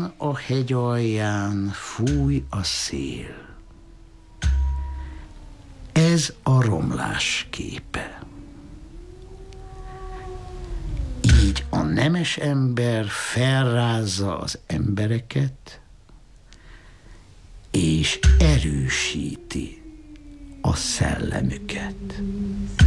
Éppen a hegy alján fúj a szél. Ez a romlás képe. Így a nemes ember felrázza az embereket, és erősíti a szellemüket.